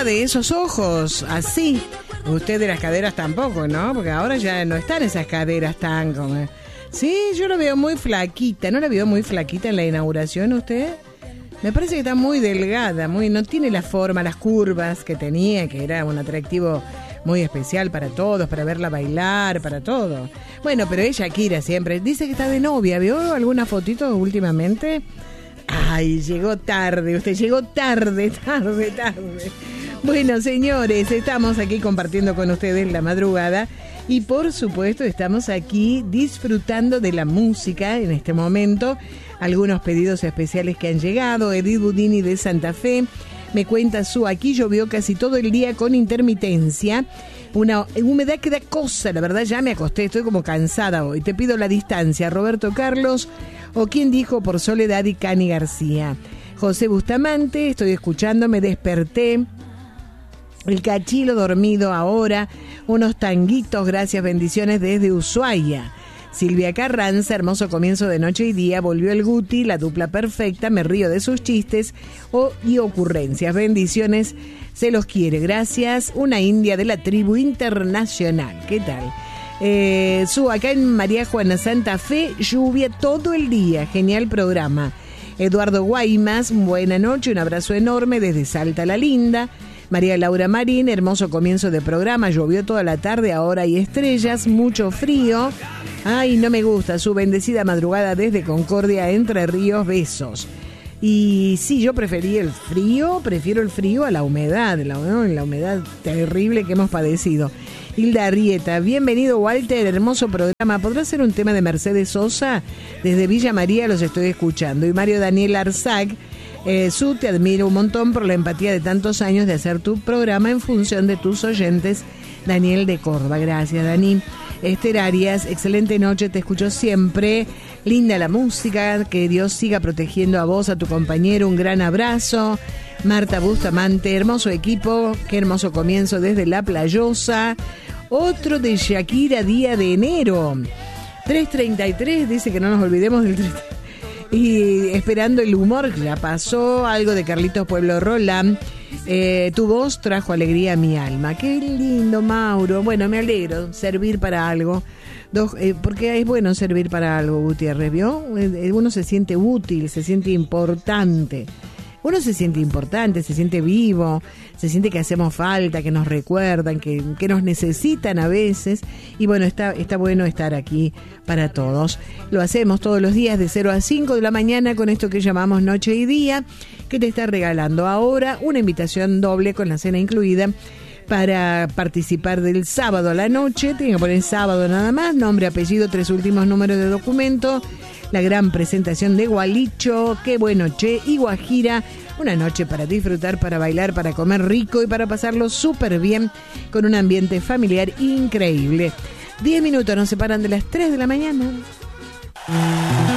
de esos ojos, así. Usted de las caderas tampoco, ¿no? Porque ahora ya no están esas caderas tan como... Sí, yo la veo muy flaquita. ¿No la veo muy flaquita en la inauguración usted? Me parece que está muy delgada, no tiene la forma, las curvas que tenía, que era un atractivo muy especial para todos, para verla bailar, para todo. Bueno, pero es Shakira siempre. Dice que está de novia. ¿Vio alguna fotito últimamente? Ay, llegó tarde. Usted llegó tarde. Bueno, señores, estamos aquí compartiendo con ustedes la madrugada. Y por supuesto estamos aquí disfrutando de la música en este momento. Algunos pedidos especiales que han llegado. Edith Budini de Santa Fe me cuenta aquí llovió casi todo el día con intermitencia. Una humedad que da cosa, la verdad ya me acosté, estoy como cansada hoy. Te pido la distancia, Roberto Carlos, o quien dijo por Soledad y Cani García. José Bustamante, estoy escuchando, me desperté. El cachilo dormido ahora, unos tanguitos, gracias, bendiciones desde Ushuaia. Silvia Carranza, hermoso comienzo de noche y día, volvió el Guti, la dupla perfecta, me río de sus chistes y ocurrencias. Bendiciones, se los quiere, gracias. Una india de la tribu internacional, ¿qué tal? Acá en María Juana Santa Fe, lluvia todo el día, genial programa. Eduardo Guaymas, buena noche, un abrazo enorme desde Salta la Linda. María Laura Marín, hermoso comienzo de programa, llovió toda la tarde, ahora hay estrellas, mucho frío. Ay, no me gusta, su bendecida madrugada desde Concordia, Entre Ríos, besos. Y sí, yo prefiero el frío a la humedad, la humedad terrible que hemos padecido. Hilda Arrieta, bienvenido Walter, hermoso programa. ¿Podrá ser un tema de Mercedes Sosa? Desde Villa María los estoy escuchando. Y Mario Daniel Arzac, te admiro un montón por la empatía de tantos años de hacer tu programa en función de tus oyentes. Daniel de Córdoba, gracias Dani. Esther Arias, excelente noche, te escucho siempre. Linda la música, que Dios siga protegiendo a vos, a tu compañero, un gran abrazo. Marta Bustamante, hermoso equipo, qué hermoso comienzo desde La Playosa. Otro de Shakira, día de enero. 3:33, dice que no nos olvidemos del 3. Y esperando el humor, ya pasó. Algo de Carlitos Pueblo Roland. Tu voz trajo alegría a mi alma. Qué lindo, Mauro. Bueno, me alegro, servir para algo. Porque es bueno servir para algo, Gutiérrez, ¿vio? Uno se siente útil, se siente importante. Uno se siente importante, se siente vivo, se siente que hacemos falta, que nos recuerdan, que nos necesitan a veces. Y bueno, está bueno estar aquí para todos. Lo hacemos todos los días de 0 a 5 de la mañana con esto que llamamos Noche y Día, que te está regalando ahora una invitación doble con la cena incluida para participar del sábado a la noche. Tienen que poner sábado nada más, nombre, apellido, 3 últimos números de documento. La gran presentación de Gualicho, Qué bueno, che, y Guajira. Una noche para disfrutar, para bailar, para comer rico y para pasarlo súper bien con un ambiente familiar increíble. 10 minutos nos separan de las 3 de la mañana.